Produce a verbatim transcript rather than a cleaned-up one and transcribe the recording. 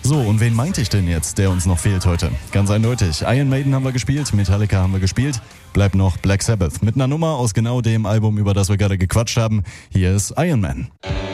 So, und wen meinte ich denn jetzt, der uns noch fehlt heute? Ganz eindeutig. Iron Maiden haben wir gespielt, Metallica haben wir gespielt. Bleibt noch Black Sabbath mit einer Nummer aus genau dem Album, über das wir gerade gequatscht haben. Hier ist Iron Man.